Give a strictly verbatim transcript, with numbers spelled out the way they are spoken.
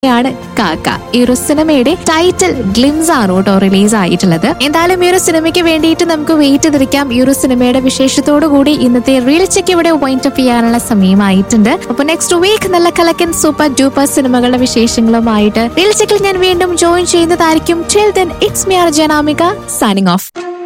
ാണ് കാക്ക. ഈ ഒരു സിനിമയുടെ ടൈറ്റിൽ ഗ്ലിംസ് ആണ് കേട്ടോ റിലീസ് ആയിട്ടുള്ളത്. എന്തായാലും ഈ ഒരു സിനിമയ്ക്ക് വേണ്ടിയിട്ട് നമുക്ക് വെയിറ്റ് ചെയ്തിരിക്കാം. ഈ ഒരു സിനിമയുടെ വിശേഷത്തോടു കൂടി ഇന്നത്തെ റീൽ ചെക്ക് ഇവിടെ വൈൻഡ് അപ്പ് ചെയ്യാനുള്ള സമയമായിട്ടുണ്ട്. അപ്പൊ നെക്സ്റ്റ് വീക്ക് നല്ല കലക്കൻ സൂപ്പർ ഡൂപ്പർ സിനിമകളുടെ വിശേഷങ്ങളുമായിട്ട് റീൽ ചെക്കിൽ ഞാൻ വീണ്ടും ജോയിൻ ചെയ്യുന്നതായിരിക്കും. Till then it's me R Janamika signing off.